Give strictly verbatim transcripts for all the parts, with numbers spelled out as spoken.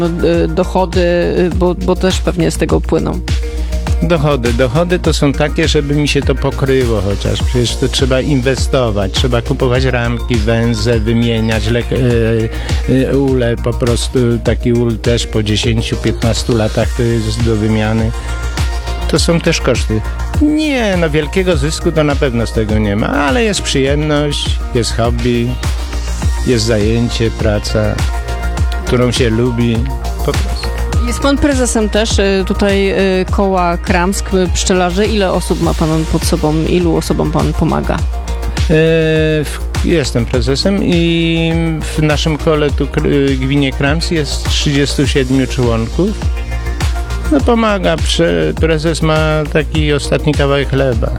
dochody, bo, bo też pewnie z tego płyną. Dochody. Dochody to są takie, żeby mi się to pokryło chociaż. Przecież to trzeba inwestować, trzeba kupować ramki, węże, wymieniać le- e, e, ule, po prostu taki ul też po dziesięciu piętnastu latach to jest do wymiany. To są też koszty. Nie, no wielkiego zysku to na pewno z tego nie ma, ale jest przyjemność, jest hobby, jest zajęcie, praca, którą się lubi, po prostu. Jest pan prezesem też tutaj koła Kramsk Pszczelarzy. Ile osób ma pan pod sobą? Ilu osobom pan pomaga? E, jestem prezesem i w naszym kole tu gminie Kramsk jest trzydziestu siedmiu członków. No pomaga, Prze, prezes ma taki ostatni kawałek chleba.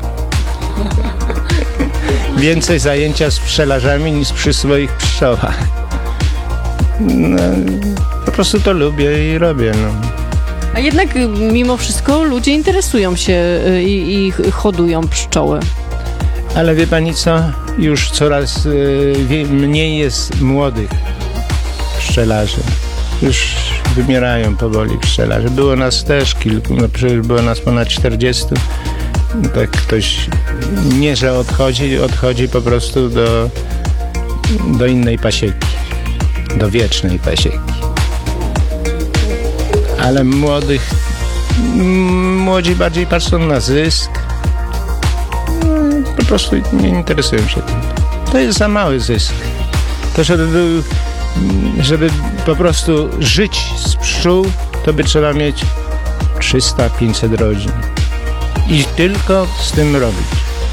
Więcej zajęcia z pszczelarzami niż przy swoich pszczołach. No, po prostu to lubię i robię. No. A jednak mimo wszystko ludzie interesują się i, i hodują pszczoły. Ale wie pani co? Już coraz y, mniej jest młodych pszczelarzy. Już wymierają powoli pszczelarze. Było nas też kilku, no przecież było nas ponad czterdziestu. Tak ktoś nie, że odchodzi, odchodzi po prostu do, do innej pasieki. Do wiecznej pasieki. Ale młodych, młodzi bardziej patrzą na zysk. Po prostu nie interesują się tym. To jest za mały zysk. To, żeby był, żeby po prostu żyć z pszczół, to by trzeba mieć trzysta pięćset rodzin. I tylko z tym robić.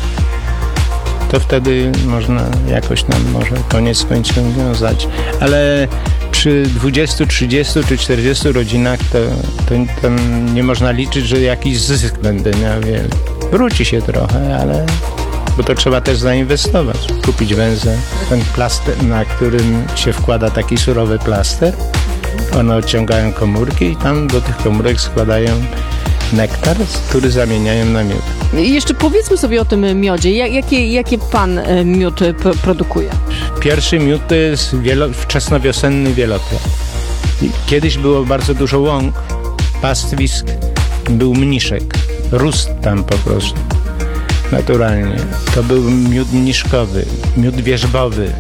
To wtedy można jakoś nam może koniec końcem wiązać. Ale przy dwudziestu, trzydziestu czy czterdziestu rodzinach to, to, to nie można liczyć, że jakiś zysk będę miał. Wróci się trochę, ale bo to trzeba też zainwestować. Kupić węże, ten plaster, na którym się wkłada taki surowy plaster. One odciągają komórki i tam do tych komórek składają nektar, który zamieniają na miód. I jeszcze powiedzmy sobie o tym miodzie. Jakie, jakie pan miód produkuje? Pierwszy miód to jest wielo, wczesnowiosenny wielokwiat. Kiedyś było bardzo dużo łąk, pastwisk, był mniszek. Rósł tam po prostu. Naturalnie. To był miód mniszkowy, miód wierzbowy.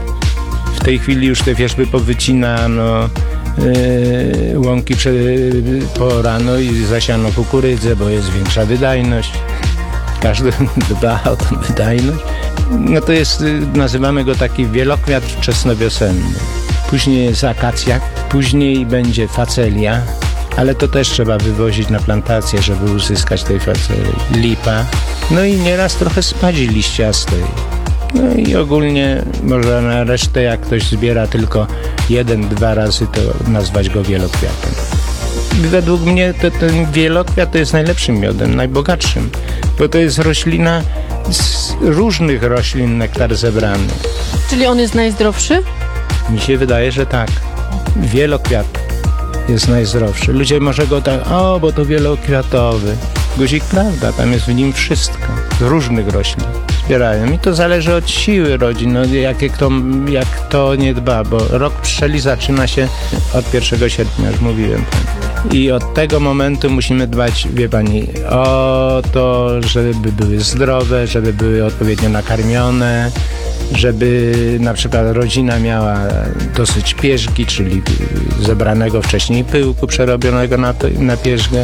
W tej chwili już te wierzby powycinano, Yy, łąki prze, porano i zasiano kukurydzę, bo jest większa wydajność. Każdy dba o tą wydajność. No to jest, nazywamy go taki wielokwiat wczesnowiosenny. Później jest akacja, później będzie facelia, ale to też trzeba wywozić na plantację, żeby uzyskać tej facelii. Lipa, no i nieraz trochę spadzi liściastej. No i ogólnie można na resztę, jak ktoś zbiera tylko jeden, dwa razy, to nazwać go wielokwiatem. Według mnie to, ten wielokwiat to jest najlepszym miodem, najbogatszym, bo to jest roślina z różnych roślin nektar zebrany. Czyli on jest najzdrowszy? Mi się wydaje, że tak. Wielokwiat jest najzdrowszy. Ludzie może go tak, o, bo to wielokwiatowy. Guzik, prawda, tam jest w nim wszystko, z różnych roślin. Zbierają. I to zależy od siły rodzin, no, jakie kto, jak to nie dba, bo rok pszczeli zaczyna się od pierwszego sierpnia, już mówiłem. I od tego momentu musimy dbać, wie pani, o to, żeby były zdrowe, żeby były odpowiednio nakarmione, żeby na przykład rodzina miała dosyć pierzgi, czyli zebranego wcześniej pyłku przerobionego na, na pierzgę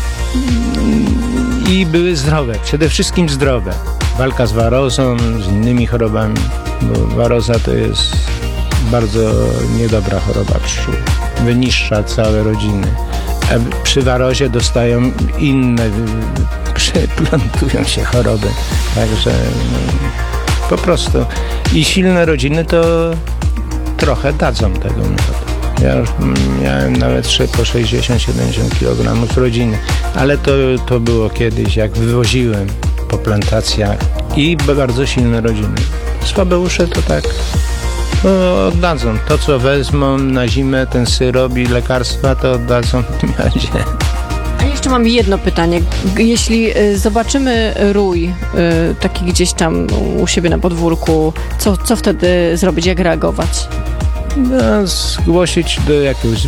i były zdrowe, przede wszystkim zdrowe. Walka z warozą, z innymi chorobami, bo waroza to jest bardzo niedobra choroba pszczół. Wyniszcza całe rodziny. A przy warozie dostają inne, przyplantują się choroby. Także no, po prostu. I silne rodziny to trochę dadzą tego miodu. Ja już miałem nawet po sześćdziesiąt siedemdziesiąt kilogramów rodziny. Ale to, to było kiedyś, jak wywoziłem po plantacjach i bardzo silne rodziny. Słabeusze to tak no, oddadzą. To, co wezmą na zimę, ten syrop i lekarstwa, to oddadzą w miodzie. A jeszcze mam jedno pytanie. Jeśli zobaczymy rój taki gdzieś tam u siebie na podwórku, co, co wtedy zrobić, jak reagować? No, zgłosić do jakiegoś